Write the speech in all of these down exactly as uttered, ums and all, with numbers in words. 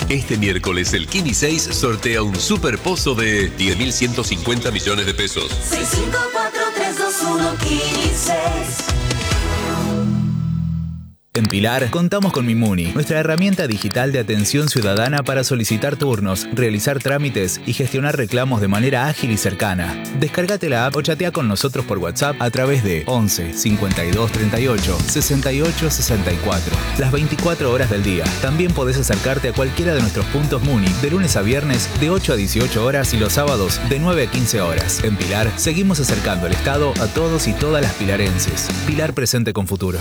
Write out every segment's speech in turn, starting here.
Este miércoles el Kini seis sortea un super pozo de diez mil ciento cincuenta millones de pesos. seis cinco cuatro tres dos uno Kini seis. En Pilar, contamos con Mimuni, nuestra herramienta digital de atención ciudadana para solicitar turnos, realizar trámites y gestionar reclamos de manera ágil y cercana. Descárgate la app o chatea con nosotros por WhatsApp a través de once cincuenta y dos treinta y ocho sesenta y ocho sesenta y cuatro. Las veinticuatro horas del día. También podés acercarte a cualquiera de nuestros puntos Muni de lunes a viernes de ocho a dieciocho horas y los sábados de nueve a quince horas. En Pilar, seguimos acercando el Estado a todos y todas las pilarenses. Pilar presente con futuro.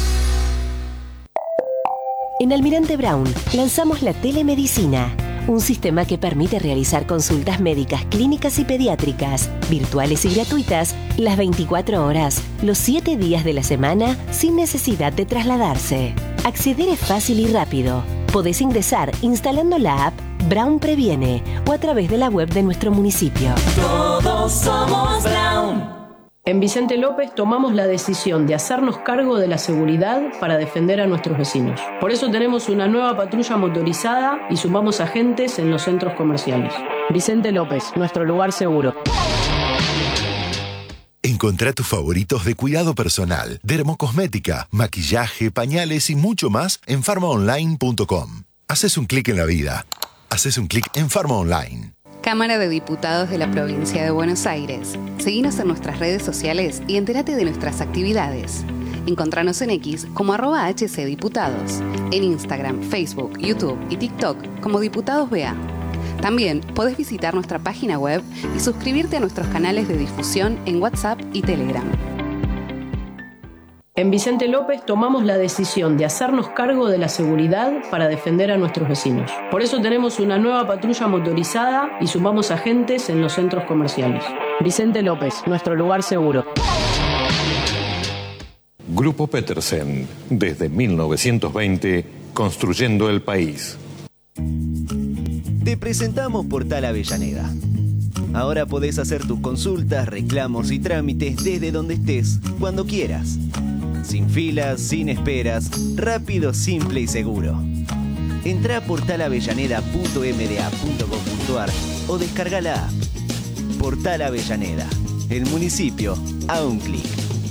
En Almirante Brown lanzamos la telemedicina, un sistema que permite realizar consultas médicas, clínicas y pediátricas, virtuales y gratuitas, las veinticuatro horas, los siete días de la semana, sin necesidad de trasladarse. Acceder es fácil y rápido. Podés ingresar instalando la app Brown Previene o a través de la web de nuestro municipio. Todos somos Brown. En Vicente López tomamos la decisión de hacernos cargo de la seguridad para defender a nuestros vecinos. Por eso tenemos una nueva patrulla motorizada y sumamos agentes en los centros comerciales. Vicente López, nuestro lugar seguro. Encontrá tus favoritos de cuidado personal, dermocosmética, maquillaje, pañales y mucho más en farma online punto com. Haces un clic en la vida. Haces un clic en Farma Online. Cámara de Diputados de la Provincia de Buenos Aires. Seguinos en nuestras redes sociales y entérate de nuestras actividades. Encontranos en X como arroba hcdiputados, en Instagram, Facebook, YouTube y TikTok como Diputados B A. También podés visitar nuestra página web y suscribirte a nuestros canales de difusión en WhatsApp y Telegram. En Vicente López tomamos la decisión de hacernos cargo de la seguridad para defender a nuestros vecinos. Por eso tenemos una nueva patrulla motorizada y sumamos agentes en los centros comerciales. Vicente López, nuestro lugar seguro. Grupo Petersen, desde mil novecientos veinte, construyendo el país. Te presentamos Portal Avellaneda. Ahora podés hacer tus consultas, reclamos y trámites desde donde estés, cuando quieras. Sin filas, sin esperas, rápido, simple y seguro. Entrá a portal avellaneda punto m d a punto gov punto a r o descarga la app. Portal Avellaneda, el municipio a un clic.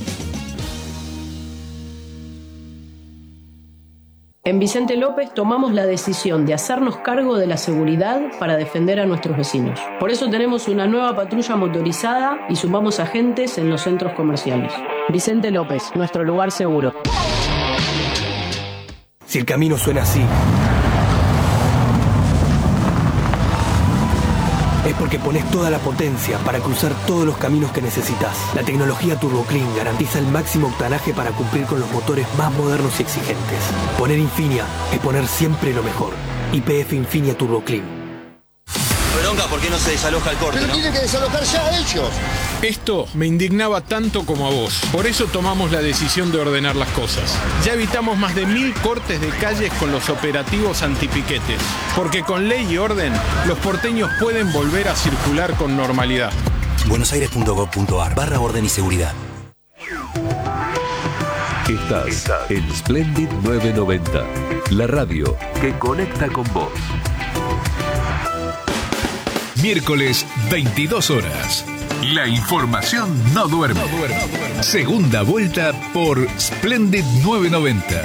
En Vicente López tomamos la decisión de hacernos cargo de la seguridad para defender a nuestros vecinos. Por eso tenemos una nueva patrulla motorizada y sumamos agentes en los centros comerciales. Vicente López, nuestro lugar seguro. Si el camino suena así, es porque pones toda la potencia para cruzar todos los caminos que necesitas. La tecnología TurboClean garantiza el máximo octanaje para cumplir con los motores más modernos y exigentes. Poner Infinia es poner siempre lo mejor. Y P F Infinia TurboClean. Bronca, ¿por qué no se desaloja el corte? Pero ¿no? tienen que desalojar ya ellos. Esto me indignaba tanto como a vos. Por eso tomamos la decisión de ordenar las cosas. Ya evitamos más de mil cortes de calles con los operativos antipiquetes. Porque con ley y orden, los porteños pueden volver a circular con normalidad. buenosaires punto gov punto a r barra orden y seguridad. Estás, Estás en Splendid novecientos noventa, la radio que conecta con vos. Miércoles, veintidós horas. La información no duerme. No duerme. Segunda vuelta por Splendid novecientos noventa.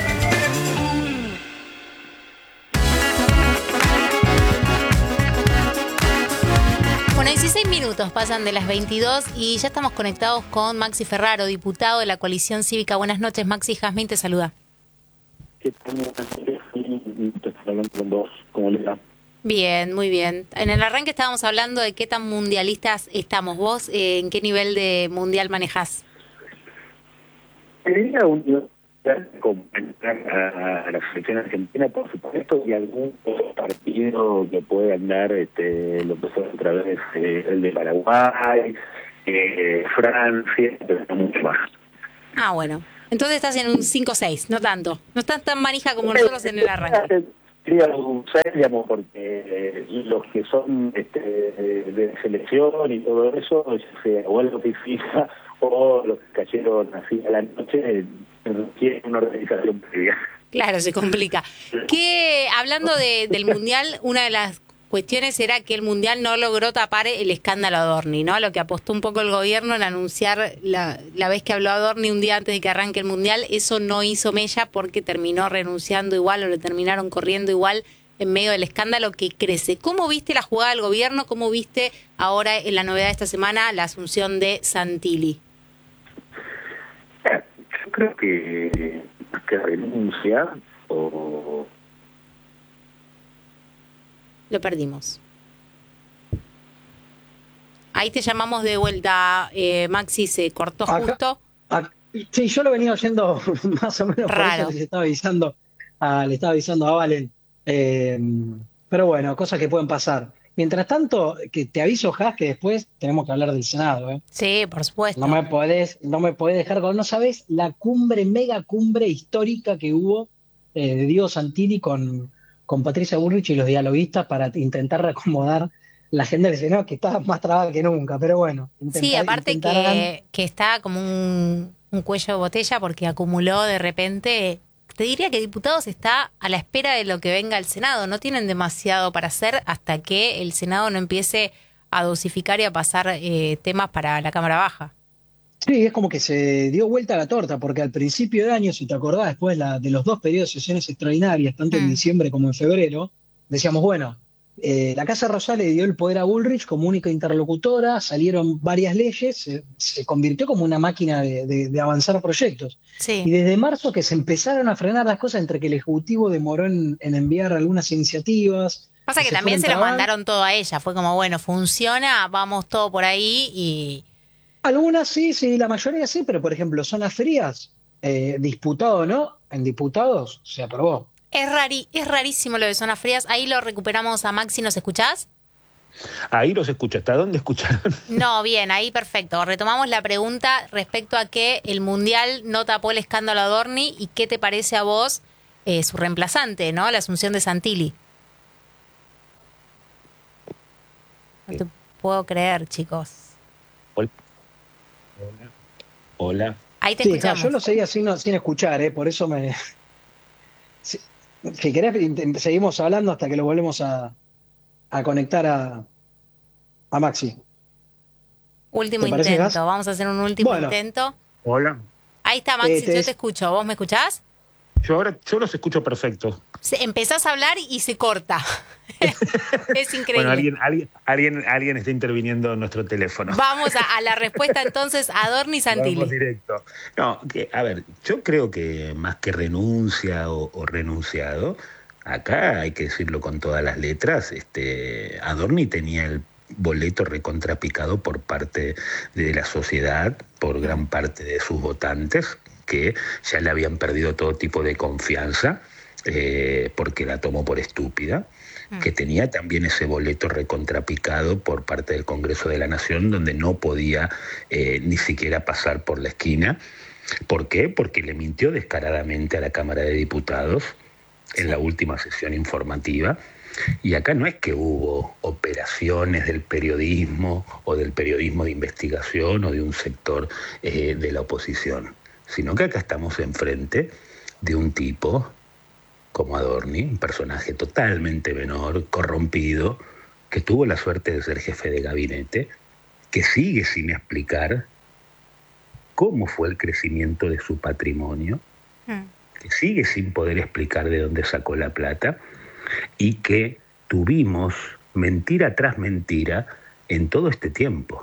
Bueno, dieciséis minutos pasan de las veintidós y ya estamos conectados con Maxi Ferraro, diputado de la Coalición Cívica. Buenas noches, Maxi. Jazmín te saluda. ¿Qué tal? Estoy hablando con vos. ¿Cómo le va? Bien, muy bien. En el arranque estábamos hablando de qué tan mundialistas estamos. ¿Vos eh, en qué nivel de mundial manejás? Sería un nivel a la selección argentina, por supuesto, y algún partido que pueda andar, este, lo que fue otra vez eh, el de Paraguay, eh, Francia, pero no mucho más. Ah, bueno. Entonces estás en un cinco seis, no tanto. No estás tan manija como nosotros en el arranque. Sería un seis, digamos, porque eh, los que son este, de selección y todo eso, ya sea o el de FIFA o los que cayeron así a la noche, tienen una organización previa. Claro, se complica. Que hablando de, del Mundial, una de las cuestiones era que el Mundial no logró tapar el escándalo Adorni, ¿no? Lo que apostó un poco el gobierno en anunciar la, la vez que habló Adorni un día antes de que arranque el Mundial, eso no hizo mella porque terminó renunciando igual o le terminaron corriendo igual en medio del escándalo que crece. ¿Cómo viste la jugada del gobierno? ¿Cómo viste ahora en la novedad de esta semana la asunción de Santilli? Yo creo que más que renuncia o... Lo perdimos. Ahí te llamamos de vuelta, eh, Maxi, se cortó Acá, justo. Acá, sí, yo lo venía oyendo más o menos por eso les estaba avisando a, le estaba avisando a Valen. Eh, pero bueno, cosas que pueden pasar. Mientras tanto, que te aviso, Jas, que después tenemos que hablar del Senado. ¿eh? Sí, por supuesto. No me podés, no me podés dejar con, no sabés, la cumbre, mega cumbre histórica que hubo eh, de Diego Santilli con, con Patricia Bullrich y los dialoguistas para intentar reacomodar la agenda del Senado, que está más trabada que nunca, pero bueno. Intentar, sí, aparte intentarán... que, que está como un, un cuello de botella porque acumuló de repente... Te diría que diputados está a la espera de lo que venga al Senado. No tienen demasiado para hacer hasta que el Senado no empiece a dosificar y a pasar eh, temas para la Cámara Baja. Sí, es como que se dio vuelta a la torta, porque al principio de año, si te acordás, después la, de los dos periodos de sesiones extraordinarias, tanto mm. en diciembre como en febrero, decíamos, bueno, eh, la Casa Rosada le dio el poder a Bullrich como única interlocutora, salieron varias leyes, se, se convirtió como una máquina de, de, de avanzar proyectos. Sí. Y desde marzo que se empezaron a frenar las cosas, entre que el Ejecutivo demoró en, en enviar algunas iniciativas. Pasa que, que se también se lo mandaron todo a ella, fue como, bueno, funciona, vamos todo por ahí y... Algunas sí, sí, la mayoría sí, pero por ejemplo, zonas frías, eh, disputado o no, en diputados se aprobó. Es, rari, es rarísimo lo de zonas frías. Ahí lo recuperamos a Maxi, ¿nos escuchás? Ahí los escucho. ¿Hasta dónde escucharon? No, bien, ahí perfecto. Retomamos la pregunta respecto a que el Mundial no tapó el escándalo Adorni y qué te parece a vos eh, su reemplazante, ¿no? La asunción de Santilli. No te puedo creer, chicos. Hola. Hola. Ahí te sí, escuchamos. No, yo lo seguía sin, sin escuchar, ¿eh? Por eso me... Si, si querés, seguimos hablando hasta que lo volvemos a, a conectar a, a Maxi. Último intento. Gas? Vamos a hacer un último bueno. intento. Hola. Ahí está, Maxi, eh, te... yo te escucho. ¿Vos me escuchás? Yo ahora yo los escucho perfecto. Se, empezás a hablar y se corta. Es increíble. Bueno, alguien, alguien, alguien, alguien está interviniendo en nuestro teléfono. Vamos a, a la respuesta entonces, Adorni Santilli. Vamos directo. No, que, a ver, yo creo que más que renuncia o, o renunciado, acá hay que decirlo con todas las letras, este, Adorni tenía el boleto recontrapicado por parte de la sociedad, por gran parte de sus votantes, que ya le habían perdido todo tipo de confianza, eh, porque la tomó por estúpida, mm. que tenía también ese boleto recontrapicado por parte del Congreso de la Nación, donde no podía eh, ni siquiera pasar por la esquina. ¿Por qué? Porque le mintió descaradamente a la Cámara de Diputados en la última sesión informativa. Y acá no es que hubo operaciones del periodismo o del periodismo de investigación o de un sector eh, de la oposición, sino que acá estamos enfrente de un tipo como Adorni, un personaje totalmente menor, corrompido, que tuvo la suerte de ser jefe de gabinete, que sigue sin explicar cómo fue el crecimiento de su patrimonio, mm. que sigue sin poder explicar de dónde sacó la plata, y que tuvimos mentira tras mentira en todo este tiempo.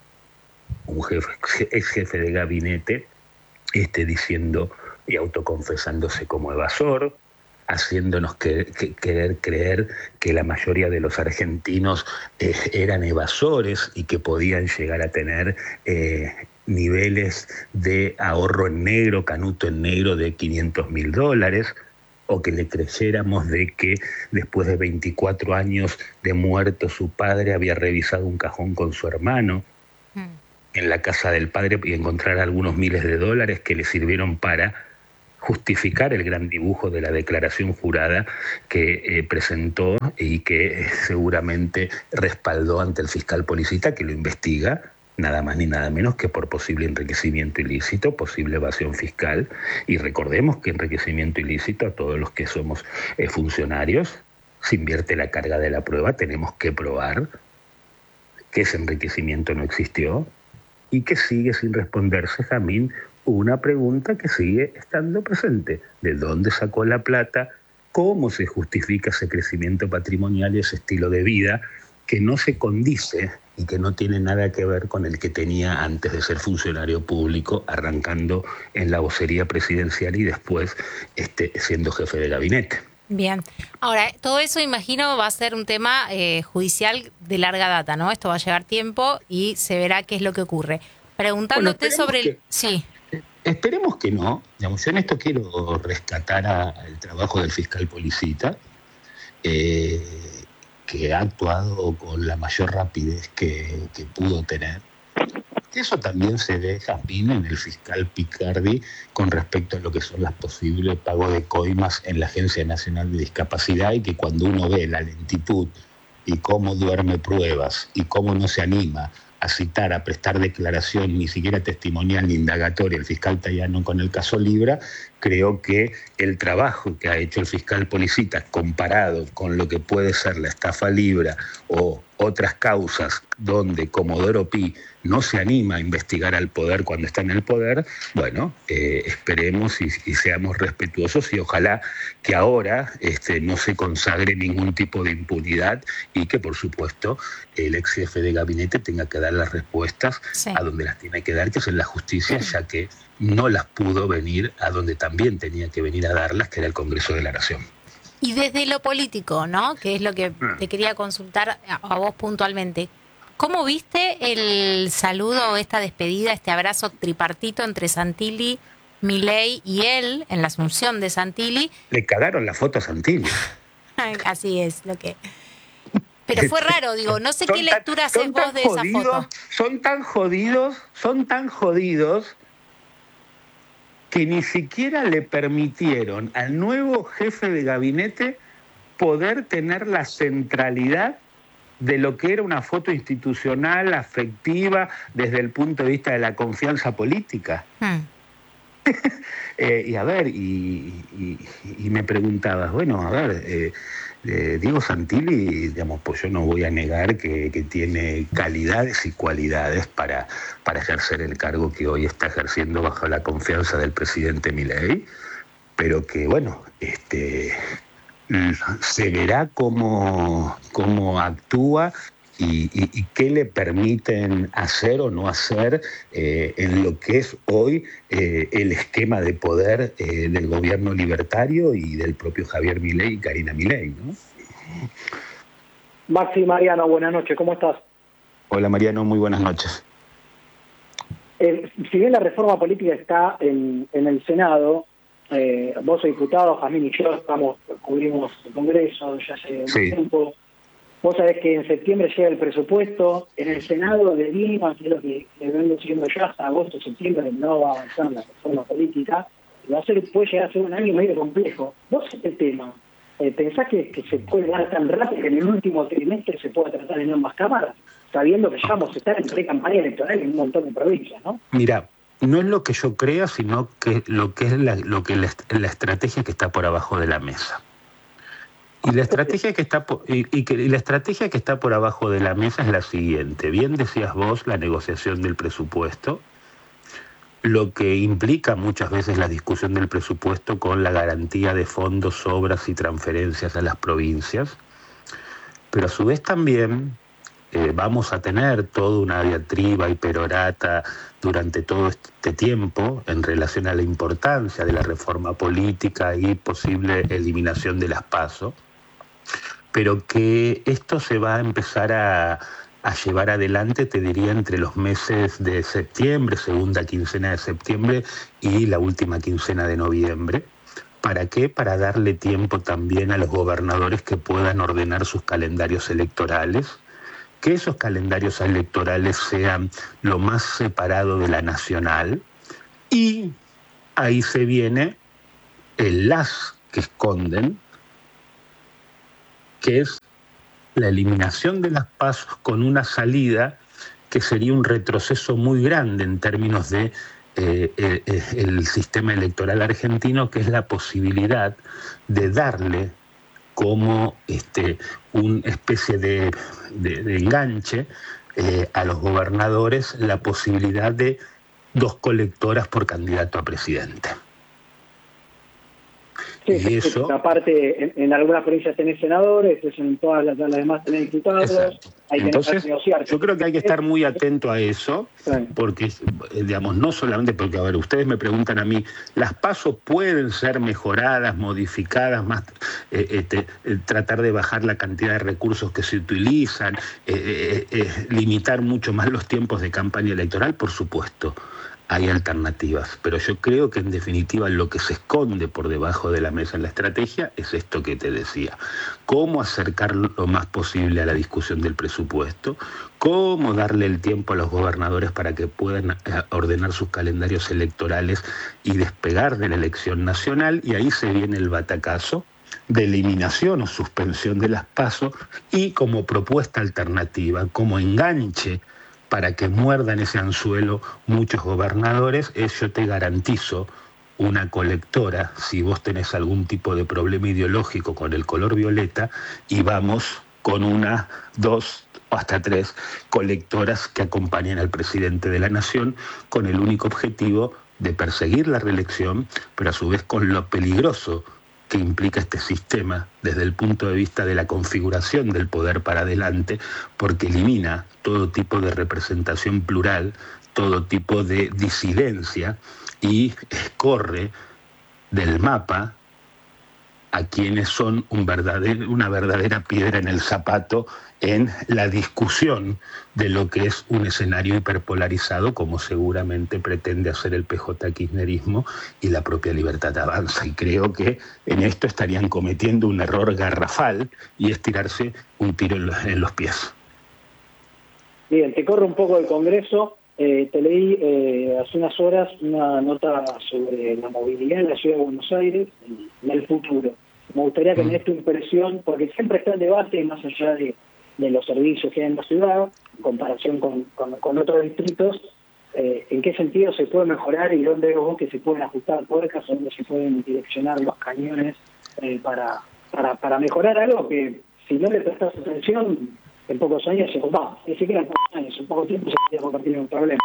Un jefe, ex jefe de gabinete este, diciendo y autoconfesándose como evasor, haciéndonos que, que, querer creer que la mayoría de los argentinos eh, eran evasores y que podían llegar a tener eh, niveles de ahorro en negro, canuto en negro de quinientos mil dólares, o que le creyéramos de que después de veinticuatro años de muerto su padre había revisado un cajón con su hermano mm. en la casa del padre y encontrar algunos miles de dólares que le sirvieron para justificar el gran dibujo de la declaración jurada que eh, presentó y que eh, seguramente respaldó ante el fiscal Policita, que lo investiga, nada más ni nada menos que por posible enriquecimiento ilícito, posible evasión fiscal. Y recordemos que enriquecimiento ilícito, a todos los que somos eh, funcionarios, se invierte la carga de la prueba, tenemos que probar que ese enriquecimiento no existió y que sigue sin responderse, Jamín, una pregunta que sigue estando presente. ¿De dónde sacó la plata? ¿Cómo se justifica ese crecimiento patrimonial y ese estilo de vida que no se condice y que no tiene nada que ver con el que tenía antes de ser funcionario público, arrancando en la vocería presidencial y después este, siendo jefe de gabinete? Bien. Ahora, todo eso, imagino, va a ser un tema eh, judicial de larga data, ¿no? Esto va a llevar tiempo y se verá qué es lo que ocurre. Preguntándote Bueno, sobre el... que, sí. Esperemos que no. Digamos, yo en esto quiero rescatar al trabajo del fiscal Policita, eh, que ha actuado con la mayor rapidez que, que pudo tener. Eso también se ve, Jamín, en el fiscal Picardi con respecto a lo que son las posibles pagos de coimas en la Agencia Nacional de Discapacidad, y que cuando uno ve la lentitud y cómo duerme pruebas y cómo no se anima a citar, a prestar declaración, ni siquiera testimonial ni indagatoria, el fiscal Tayano con el caso Libra, creo que el trabajo que ha hecho el fiscal Policita comparado con lo que puede ser la estafa Libra o otras causas donde Comodoro Pi no se anima a investigar al poder cuando está en el poder, bueno, eh, esperemos y, y seamos respetuosos, y ojalá que ahora este, no se consagre ningún tipo de impunidad y que, por supuesto, el ex jefe de gabinete tenga que dar las respuestas sí. a donde las tiene que dar, que es en la justicia, ya que no las pudo venir a donde también tenía que venir a darlas, que era el Congreso de la Nación. Y desde lo político, ¿no? Que es lo que te quería consultar a vos puntualmente. ¿Cómo viste el saludo, esta despedida, este abrazo tripartito entre Santilli, Milei y él en la asunción de Santilli? Le cagaron la foto a Santilli. Así es, lo que... Pero fue raro, digo, no sé son qué lectura haces vos de jodidos, esa foto. Son tan jodidos, son tan jodidos que ni siquiera le permitieron al nuevo jefe de gabinete poder tener la centralidad de lo que era una foto institucional, afectiva, desde el punto de vista de la confianza política. Hmm. eh, y a ver, y, y, y me preguntabas, bueno, a ver, eh, eh, Diego Santilli, digamos, pues yo no voy a negar que, que tiene calidades y cualidades para, para ejercer el cargo que hoy está ejerciendo bajo la confianza del presidente Milei, pero que, bueno, este... se verá cómo, cómo actúa y, y, y qué le permiten hacer o no hacer eh, en lo que es hoy eh, el esquema de poder eh, del gobierno libertario y del propio Javier Milei y Karina Milei, ¿no? Maxi, Mariano, buenas noches, ¿cómo estás? Hola Mariano, muy buenas noches. Eh, si bien la reforma política está en, en el Senado, Eh, vos sos diputado, Jamín y yo estamos, cubrimos el Congreso ya hace sí. un tiempo. Vos sabés que en septiembre llega el presupuesto, en el Senado de Lima, que es lo que, que vengo siguiendo yo hasta agosto, septiembre, no va a avanzar la reforma política, y va a ser, puede llegar a ser un año medio complejo. Vos este tema, eh, ¿pensás que, que se puede dar tan rápido que en el último trimestre se pueda tratar en ambas cámaras, sabiendo que ya vamos a estar en pre-campaña electoral en un montón de provincias, ¿no? Mira, no es lo que yo crea, sino que lo que es la, lo que la, la estrategia que está por abajo de la mesa. Y la estrategia que está por, y, y que y la estrategia que está por abajo de la mesa es la siguiente. Bien decías vos, la negociación del presupuesto, lo que implica muchas veces la discusión del presupuesto con la garantía de fondos, obras y transferencias a las provincias, pero a su vez también Eh, vamos a tener toda una diatriba y perorata durante todo este tiempo en relación a la importancia de la reforma política y posible eliminación de las PASO, pero que esto se va a empezar a, a llevar adelante, te diría, entre los meses de septiembre, segunda quincena de septiembre y la última quincena de noviembre. ¿Para qué? Para darle tiempo también a los gobernadores que puedan ordenar sus calendarios electorales, que esos calendarios electorales sean lo más separado de la nacional, y ahí se viene el las que esconden, que es la eliminación de las PASO con una salida que sería un retroceso muy grande en términos de eh, eh, el sistema electoral argentino, que es la posibilidad de darle como este, una especie de, de, de enganche eh, a los gobernadores la posibilidad de dos colectoras por candidato a presidente. Sí, y eso, aparte, en, en algunas provincias tenés senadores, en todas las, las demás tenés diputados. Hay que Entonces, negociar. yo creo que hay que estar muy atento a eso, porque, digamos, no solamente porque, a ver, ustedes me preguntan a mí, ¿las PASO pueden ser mejoradas, modificadas, más eh, este, eh, tratar de bajar la cantidad de recursos que se utilizan, eh, eh, eh, limitar mucho más los tiempos de campaña electoral? Por supuesto. Hay alternativas, pero yo creo que en definitiva lo que se esconde por debajo de la mesa en la estrategia es esto que te decía. Cómo acercar lo más posible a la discusión del presupuesto, cómo darle el tiempo a los gobernadores para que puedan ordenar sus calendarios electorales y despegar de la elección nacional, y ahí se viene el batacazo de eliminación o suspensión de las PASO, y como propuesta alternativa, como enganche para que muerdan ese anzuelo muchos gobernadores, es: yo te garantizo una colectora si vos tenés algún tipo de problema ideológico con el color violeta, y vamos con una, dos o hasta tres colectoras que acompañen al presidente de la nación, con el único objetivo de perseguir la reelección, pero a su vez con lo peligroso que implica este sistema desde el punto de vista de la configuración del poder para adelante, porque elimina todo tipo de representación plural, todo tipo de disidencia, y escorre del mapa a quienes son un verdadero, una verdadera piedra en el zapato en la discusión de lo que es un escenario hiperpolarizado, como seguramente pretende hacer el P J kirchnerismo y la propia Libertad Avanza. Y creo que en esto estarían cometiendo un error garrafal, y es tirarse un tiro en los, en los pies. Bien, te corro un poco del Congreso. Eh, te leí eh, hace unas horas una nota sobre la movilidad en la ciudad de Buenos Aires en el futuro. Me gustaría que me des tu impresión, porque siempre está el debate, más allá de, de los servicios que hay en la ciudad, en comparación con, con, con otros distritos, eh, en qué sentido se puede mejorar y dónde veo vos que se pueden ajustar tuercas, dónde se pueden direccionar los cañones eh, para, para, para mejorar algo que, si no le prestas atención, en pocos años se va. Ni siquiera en pocos años, en poco tiempo se podría convertir en un problema.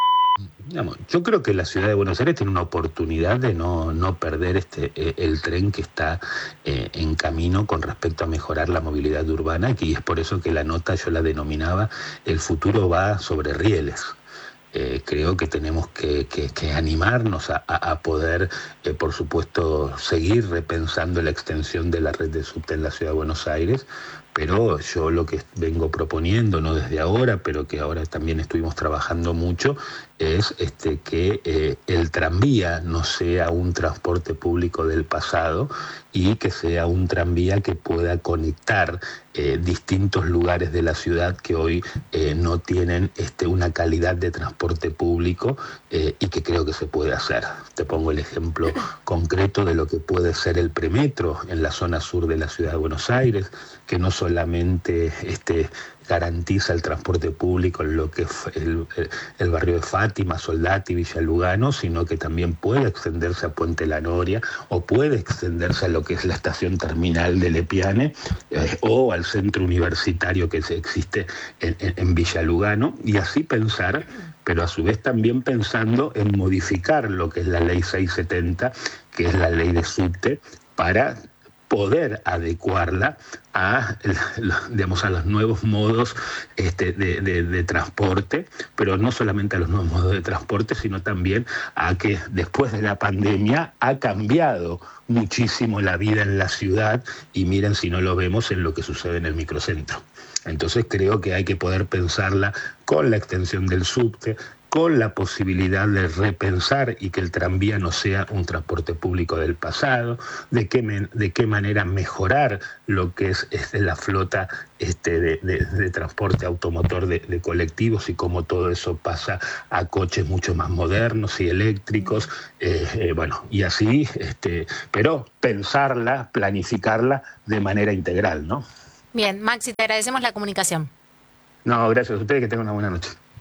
Yo creo que la ciudad de Buenos Aires tiene una oportunidad de no, no perder este eh, el tren que está eh, en camino con respecto a mejorar la movilidad urbana, y es por eso que la nota yo la denominaba "El futuro va sobre rieles". Eh, creo que tenemos que, que, que animarnos a, a, a poder, eh, por supuesto, seguir repensando la extensión de la red de subte en la ciudad de Buenos Aires, pero yo lo que vengo proponiendo, no desde ahora, pero que ahora también estuvimos trabajando mucho, es este, que eh, el tranvía no sea un transporte público del pasado, y que sea un tranvía que pueda conectar eh, distintos lugares de la ciudad que hoy eh, no tienen este, una calidad de transporte público, eh, y que creo que se puede hacer. Te pongo el ejemplo concreto de lo que puede ser el premetro en la zona sur de la ciudad de Buenos Aires, que no solamente este, garantiza el transporte público en lo que es el, el, el barrio de Fátima, Soldati, Villa Lugano, sino que también puede extenderse a Puente La Noria, o puede extenderse a lo que es la estación terminal de Lepiane, eh, o al centro universitario que se existe en, en, en Villa Lugano, y así pensar, pero a su vez también pensando en modificar lo que es la ley seiscientos setenta, que es la ley de subte, para poder adecuarla a, digamos, a los nuevos modos este, de, de, de transporte, pero no solamente a los nuevos modos de transporte, sino también a que después de la pandemia ha cambiado muchísimo la vida en la ciudad, y miren si no lo vemos en lo que sucede en el microcentro. Entonces creo que hay que poder pensarla con la extensión del subte, con la posibilidad de repensar y que el tranvía no sea un transporte público del pasado, de qué, me, de qué manera mejorar lo que es, es la flota este, de, de, de transporte automotor de, de colectivos, y cómo todo eso pasa a coches mucho más modernos y eléctricos, eh, eh, bueno, y así, este, pero pensarla, planificarla de manera integral, ¿no? Bien, Maxi, te agradecemos la comunicación. No, gracias a ustedes, que tengan una buena noche.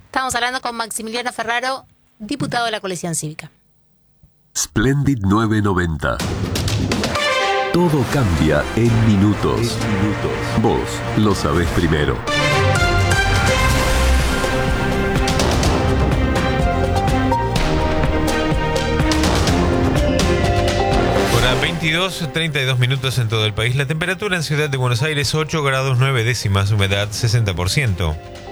Estamos hablando con Maximiliano Ferraro, diputado de la coalición cívica. Splendid nueve noventa. Todo cambia en minutos. En minutos. Vos lo sabés primero. veintidós, treinta y dos minutos en todo el país. La temperatura en Ciudad de Buenos Aires ocho grados nueve décimas, humedad sesenta por ciento.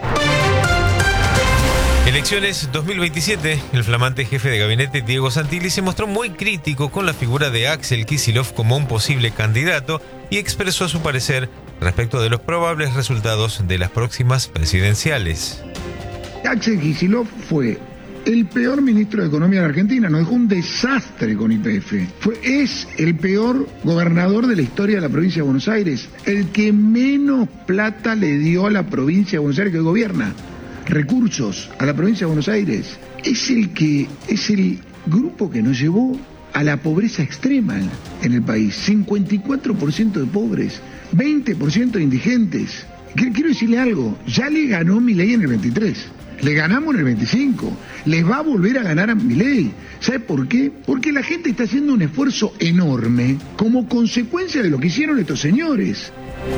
Elecciones dos mil veintisiete. El flamante jefe de gabinete Diego Santilli se mostró muy crítico con la figura de Axel Kicillof como un posible candidato y expresó su parecer respecto de los probables resultados de las próximas presidenciales. Axel Kicillof fue el peor ministro de Economía de Argentina, nos dejó un desastre con Y P F. Fue, es el peor gobernador de la historia de la provincia de Buenos Aires, el que menos plata le dio a la provincia de Buenos Aires que gobierna, recursos a la provincia de Buenos Aires. Es el que, es el grupo que nos llevó a la pobreza extrema en el país, cincuenta y cuatro por ciento de pobres, veinte por ciento de indigentes. Quiero decirle algo, ya le ganó Milei en el veintitrés. Le ganamos en el veinticinco, les va a volver a ganar a Milei. ¿Sabe por qué? Porque la gente está haciendo un esfuerzo enorme como consecuencia de lo que hicieron estos señores.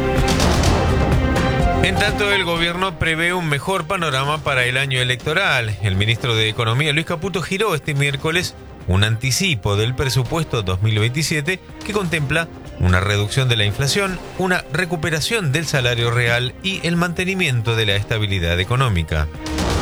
En tanto, el gobierno prevé un mejor panorama para el año electoral. El ministro de Economía, Luis Caputo, giró este miércoles un anticipo del presupuesto dos mil veintisiete que contempla una reducción de la inflación, una recuperación del salario real y el mantenimiento de la estabilidad económica.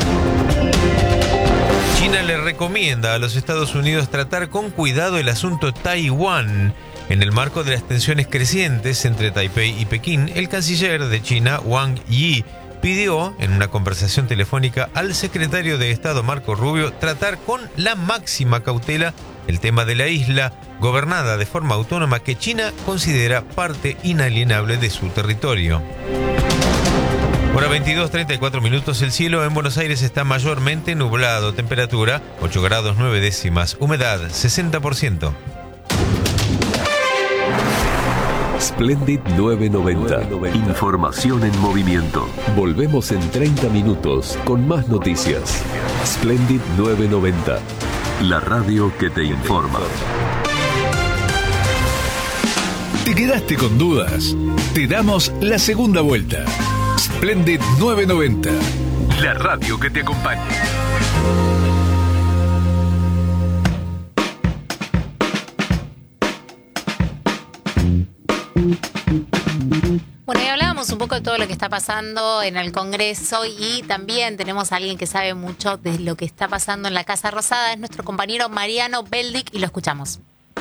China le recomienda a los Estados Unidos tratar con cuidado el asunto Taiwán. En el marco de las tensiones crecientes entre Taipei y Pekín, el canciller de China, Wang Yi, pidió en una conversación telefónica al secretario de Estado Marco Rubio tratar con la máxima cautela el tema de la isla, gobernada de forma autónoma, que China considera parte inalienable de su territorio. Hora veintidós, treinta y cuatro minutos. El cielo en Buenos Aires está mayormente nublado. Temperatura ocho grados nueve décimas. Humedad sesenta por ciento. Splendid nueve noventa. Información en movimiento. Volvemos en treinta minutos con más noticias. Splendid nueve noventa. La radio que te informa. ¿Te quedaste con dudas? Te damos la segunda vuelta. Splendid nueve noventa. La radio que te acompaña. Bueno, y hablábamos un poco de todo lo que está pasando en el Congreso y también tenemos a alguien que sabe mucho de lo que está pasando en la Casa Rosada. Es nuestro compañero Mariano Beldic y lo escuchamos.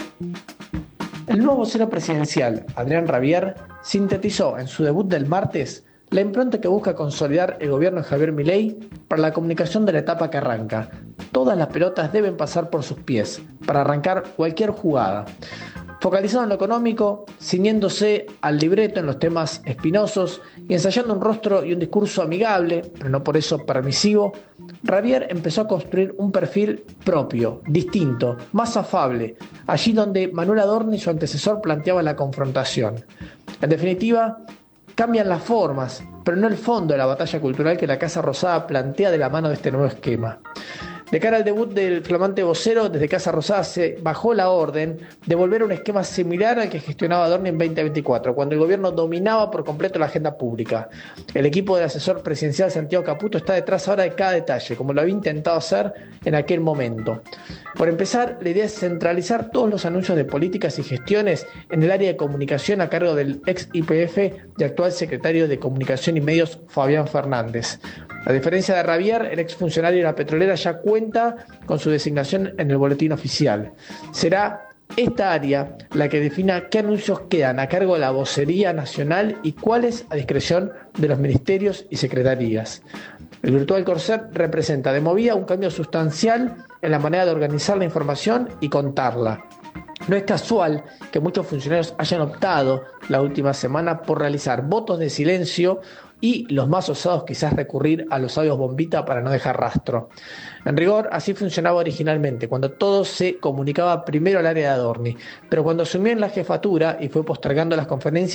El nuevo vocero presidencial, Adrián Rabier, sintetizó en su debut del martes la impronta que busca consolidar el gobierno de Javier Milei para la comunicación de la etapa que arranca. Todas las pelotas deben pasar por sus pies para arrancar cualquier jugada. Focalizado en lo económico, ciñéndose al libreto en los temas espinosos y ensayando un rostro y un discurso amigable, pero no por eso permisivo, Rabier empezó a construir un perfil propio, distinto, más afable, allí donde Manuel Adorni, su antecesor, planteaba la confrontación. En definitiva, cambian las formas, pero no el fondo de la batalla cultural que la Casa Rosada plantea de la mano de este nuevo esquema. De cara al debut del flamante vocero, desde Casa Rosada se bajó la orden de volver a un esquema similar al que gestionaba Adorni en veinte veinticuatro, cuando el gobierno dominaba por completo la agenda pública. El equipo del asesor presidencial Santiago Caputo está detrás ahora de cada detalle, como lo había intentado hacer en aquel momento. Por empezar, la idea es centralizar todos los anuncios de políticas y gestiones en el área de comunicación a cargo del ex Y P F y actual secretario de Comunicación y Medios, Fabián Fernández. A diferencia de Rabier, el exfuncionario de la petrolera ya cuenta con su designación en el boletín oficial. Será esta área la que defina qué anuncios quedan a cargo de la vocería nacional y cuáles a discreción de los ministerios y secretarías. El virtual corset representa de movida un cambio sustancial en la manera de organizar la información y contarla. No es casual que muchos funcionarios hayan optado la última semana por realizar votos de silencio y los más osados quizás recurrir a los audios bombita para no dejar rastro. En rigor, así funcionaba originalmente, cuando todo se comunicaba primero al área de Adorni, pero cuando asumió en la jefatura y fue postergando las conferencias,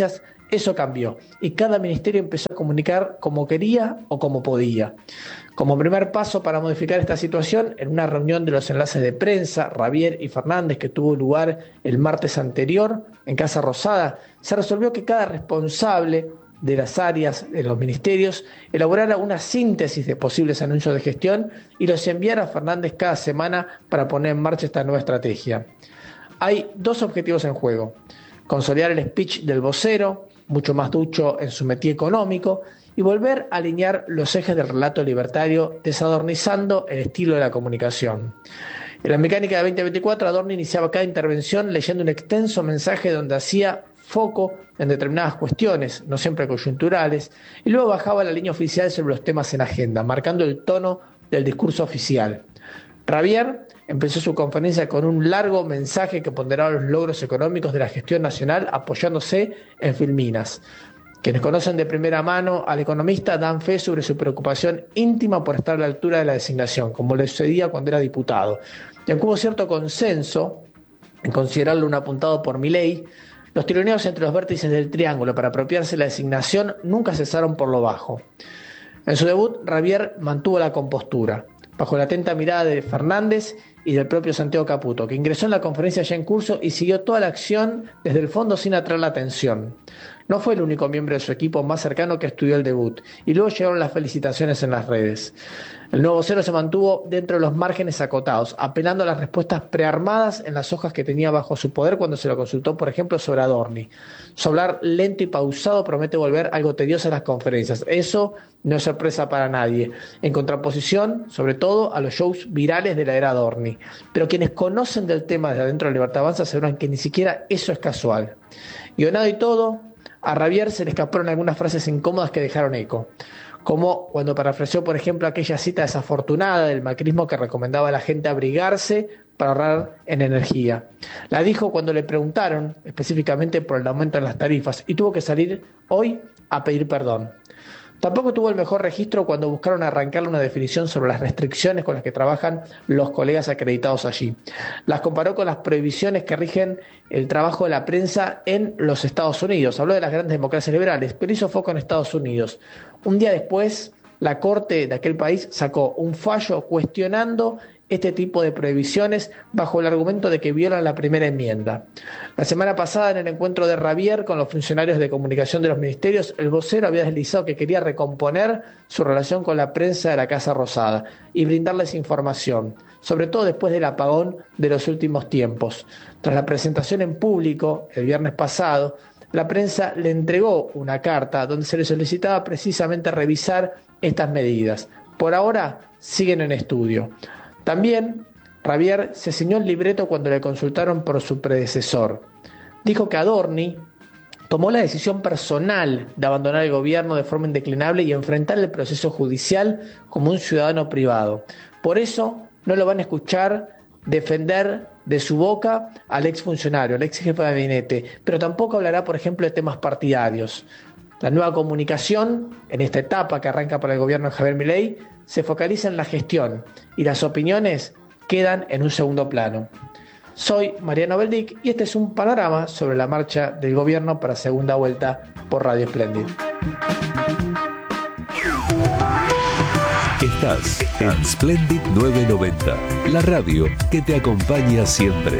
Eso cambió y cada ministerio empezó a comunicar como quería o como podía. Como primer paso para modificar esta situación, en una reunión de los enlaces de prensa, Ravier y Fernández, que tuvo lugar el martes anterior en Casa Rosada, se resolvió que cada responsable de las áreas de los ministerios elaborara una síntesis de posibles anuncios de gestión y los enviara a Fernández cada semana para poner en marcha esta nueva estrategia. Hay dos objetivos en juego: consolidar el speech del vocero, mucho más ducho en su métier económico, y volver a alinear los ejes del relato libertario, desadornizando el estilo de la comunicación. En la mecánica de veinte veinticuatro, Adorni iniciaba cada intervención leyendo un extenso mensaje donde hacía foco en determinadas cuestiones, no siempre coyunturales, y luego bajaba la línea oficial sobre los temas en agenda, marcando el tono del discurso oficial. Ravier empezó su conferencia con un largo mensaje que ponderaba los logros económicos de la gestión nacional apoyándose en Filminas. Quienes conocen de primera mano al economista dan fe sobre su preocupación íntima por estar a la altura de la designación, como le sucedía cuando era diputado. Y aunque hubo cierto consenso en considerarlo un apuntado por Milei, los tironeos entre los vértices del triángulo para apropiarse la designación nunca cesaron por lo bajo. En su debut, Ravier mantuvo la compostura, bajo la atenta mirada de Fernández y del propio Santiago Caputo, que ingresó en la conferencia ya en curso y siguió toda la acción desde el fondo sin atraer la atención. No fue el único miembro de su equipo más cercano que estudió el debut, y luego llegaron las felicitaciones en las redes. El nuevo vocero se mantuvo dentro de los márgenes acotados, apelando a las respuestas prearmadas en las hojas que tenía bajo su poder cuando se lo consultó, por ejemplo, sobre Adorni. Su hablar lento y pausado promete volver algo tedioso en las conferencias. Eso no es sorpresa para nadie, en contraposición, sobre todo, a los shows virales de la era Adorni. Pero quienes conocen del tema desde adentro de Libertad Avanza aseguran que ni siquiera eso es casual. Guionado y todo, a Ravier se le escaparon algunas frases incómodas que dejaron eco, como cuando parafraseó, por ejemplo, aquella cita desafortunada del macrismo que recomendaba a la gente abrigarse para ahorrar en energía. La dijo cuando le preguntaron específicamente por el aumento en las tarifas y tuvo que salir hoy a pedir perdón. Tampoco tuvo el mejor registro cuando buscaron arrancarle una definición sobre las restricciones con las que trabajan los colegas acreditados allí. Las comparó con las prohibiciones que rigen el trabajo de la prensa en los Estados Unidos. Habló de las grandes democracias liberales, pero hizo foco en Estados Unidos. Un día después, la Corte de aquel país sacó un fallo cuestionando este tipo de prohibiciones bajo el argumento de que violan la primera enmienda. La semana pasada, en el encuentro de Ravier con los funcionarios de comunicación de los ministerios, el vocero había deslizado que quería recomponer su relación con la prensa de la Casa Rosada y brindarles información, sobre todo después del apagón de los últimos tiempos. Tras la presentación en público el viernes pasado, la prensa le entregó una carta donde se le solicitaba precisamente revisar estas medidas. Por ahora siguen en estudio. También Ravier se ciñó el libreto cuando le consultaron por su predecesor. Dijo que Adorni tomó la decisión personal de abandonar el gobierno de forma indeclinable y enfrentar el proceso judicial como un ciudadano privado. Por eso no lo van a escuchar defender de su boca al exfuncionario, al ex jefe de gabinete, pero tampoco hablará, por ejemplo, de temas partidarios. La nueva comunicación, en esta etapa que arranca para el gobierno de Javier Milei, se focaliza en la gestión y las opiniones quedan en un segundo plano. Soy Mariano Beldic y este es un panorama sobre la marcha del gobierno para segunda vuelta por Radio Splendid. Estás en Splendid novecientos noventa, la radio que te acompaña siempre.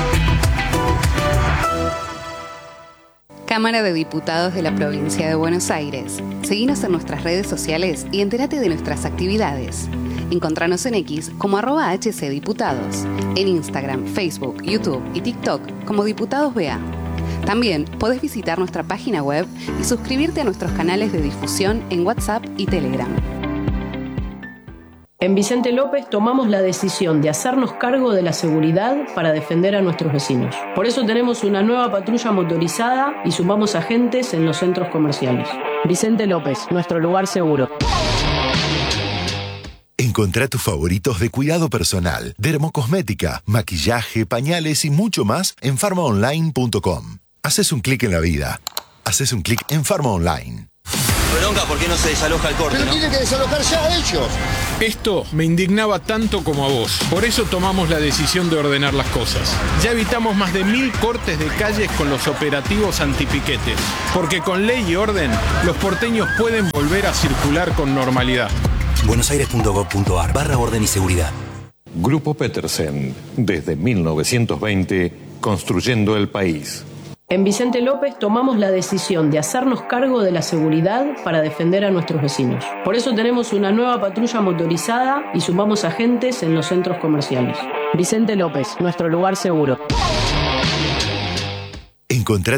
Cámara de Diputados de la Provincia de Buenos Aires. Seguinos en nuestras redes sociales y entérate de nuestras actividades. Encontranos en X como arroba hcdiputados, en Instagram, Facebook, YouTube y TikTok como Diputados B A. También podés visitar nuestra página web y suscribirte a nuestros canales de difusión en WhatsApp y Telegram. En Vicente López tomamos la decisión de hacernos cargo de la seguridad para defender a nuestros vecinos. Por eso tenemos una nueva patrulla motorizada y sumamos agentes en los centros comerciales. Vicente López, nuestro lugar seguro. Encontrá tus favoritos de cuidado personal, dermocosmética, maquillaje, pañales y mucho más en farma online punto com. Haces un clic en la vida. Haces un clic en Farma Online. Bronca, ¿por qué no se desaloja el corte? Pero ¿no? tienen que desalojar ya a ellos. Esto me indignaba tanto como a vos. Por eso tomamos la decisión de ordenar las cosas. Ya evitamos más de mil cortes de calles con los operativos antipiquetes. Porque con ley y orden, los porteños pueden volver a circular con normalidad. buenosaires.gov.ar barra orden y seguridad. Grupo Petersen, desde mil novecientos veinte, construyendo el país. En Vicente López tomamos la decisión de hacernos cargo de la seguridad para defender a nuestros vecinos. Por eso tenemos una nueva patrulla motorizada y sumamos agentes en los centros comerciales. Vicente López, nuestro lugar seguro. Encontrá